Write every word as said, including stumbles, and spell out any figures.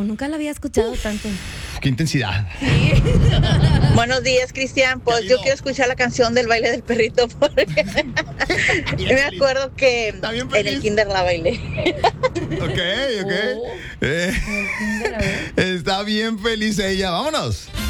Wow, nunca la había escuchado Uf, tanto. ¡Qué intensidad! Sí. Buenos días, Cristian. Pues yo quiero escuchar la canción del baile del perrito porque me acuerdo que en el kinder la bailé. Ok, ok. Oh. Eh, está bien feliz ella. Vámonos.